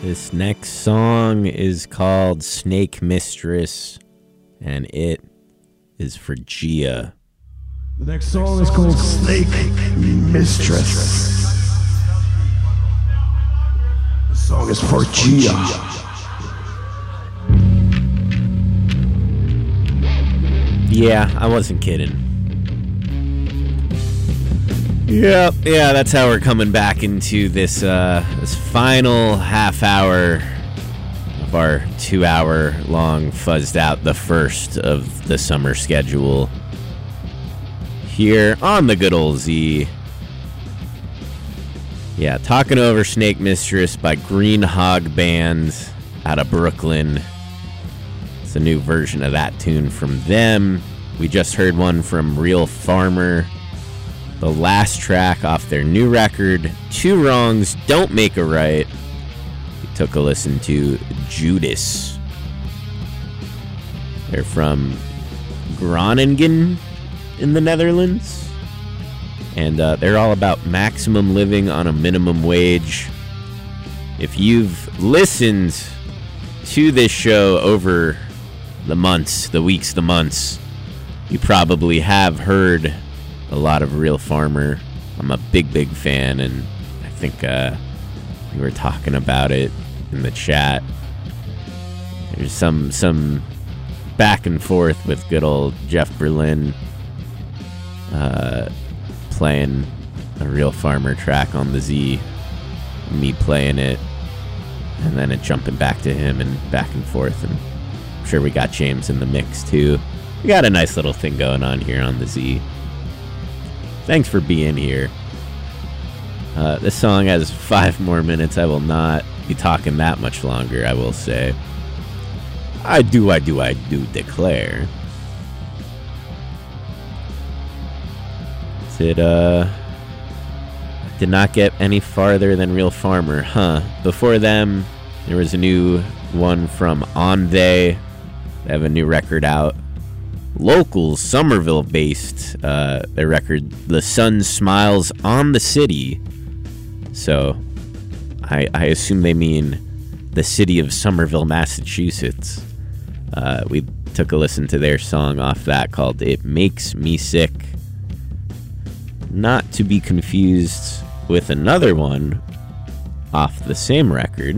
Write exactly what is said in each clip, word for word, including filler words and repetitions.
This next song is called Snake Mistress, and it is for Gia. The next song is called Snake Mistress. The song is for Gia. Yeah, I wasn't kidding. Yep, yeah, that's how we're coming back into this uh, this final half hour of our two-hour long fuzzed out, the first of the summer schedule here on the good old Z. Yeah, talking over Snake Mistress by Green Hog Band out of Brooklyn. It's a new version of that tune from them. We just heard one from Real Farmer, the last track off their new record, Two Wrongs Don't Make a Right. We took a listen to Judas. They're from Groningen in the Netherlands. And uh, they're all about maximum living on a minimum wage. If you've listened to this show over the months, the weeks, the months, you probably have heard a lot of Real Farmer. I'm a big, big fan, and I think uh, we were talking about it in the chat. There's some some back and forth with good old Jeff Berlin uh, playing a Real Farmer track on the Z, me playing it, and then it jumping back to him and back and forth. And I'm sure we got James in the mix too. We got a nice little thing going on here on the Z. Thanks for being here. Uh, this song has five more minutes. I will not be talking that much longer, I will say. I do, I do, I do declare. It, uh... did not get any farther than Real Farmer, huh? Before them, there was a new one from Onde. They have a new record out. Local, Somerville-based, uh, their record, The Sun Smiles on the City. So, I, I assume they mean the city of Somerville, Massachusetts. Uh, we took a listen to their song off that called It Makes Me Sick. Not to be confused with another one off the same record,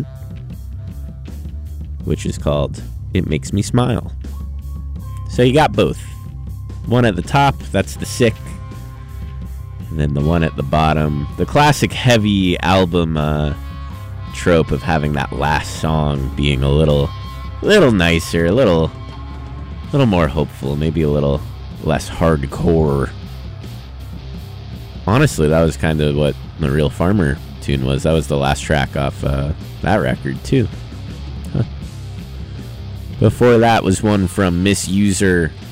which is called It Makes Me Smile. So you got both. One at the top, that's the sick. And then the one at the bottom. The classic heavy album uh, trope of having that last song being a little little nicer, a little, little more hopeful, maybe a little less hardcore. Honestly, that was kind of what the Real Farmer tune was. That was the last track off uh, that record, too. Huh. Before that was one from Misuser